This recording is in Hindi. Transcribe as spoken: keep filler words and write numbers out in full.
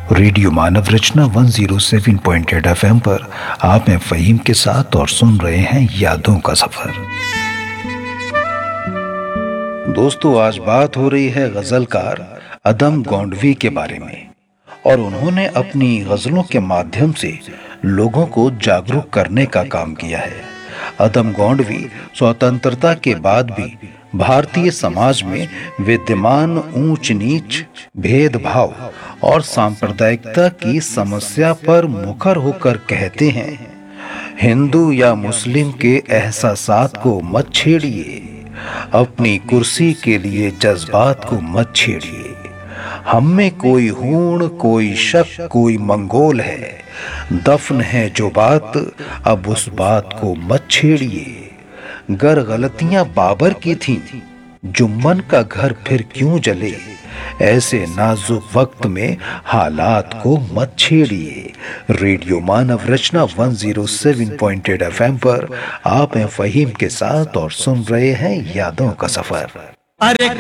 रेडियो मानव रचना एक सौ सात पॉइंट आठ एफएम पर आप हैं फ़हीम के साथ और सुन रहे हैं यादों का सफर। दोस्तों, आज बात हो रही है गजलकार अदम गोंडवी के बारे में और उन्होंने अपनी गजलों के माध्यम से लोगों को जागरूक करने का काम किया है। अदम गोंडवी स्वतंत्रता के बाद भी भारतीय समाज में विद्यमान ऊंच नीच, भेदभाव और सांप्रदायिकता की समस्या पर मुखर होकर कहते हैं, हिंदू या मुस्लिम के एहसासात को मत छेड़िए, अपनी कुर्सी के लिए जज्बात को मत छेड़िए। हम में कोई हूण, कोई शक, कोई मंगोल है, दफन है जो बात, अब उस बात को मत छेड़िए। गर गलतियां बाबर की थीं, जुम्मन का घर फिर क्यों जले, ऐसे नाजुक वक्त में हालात को मत छेड़िए। रेडियो मानव रचना एक सौ सात पॉइंट आठ एफएम पर आप हैं फ़हीम के साथ और सुन रहे हैं यादों का सफर।